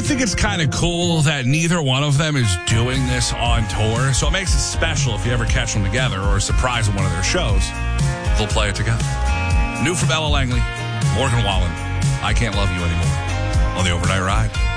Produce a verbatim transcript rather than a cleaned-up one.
I think it's kind of cool that neither one of them is doing this on tour. So it makes it special if you ever catch them together or a surprise at one of their shows. They'll play it together. New from Ella Langley, Morgan Wallen, I Can't Love You Anymore on the Overnight Ride.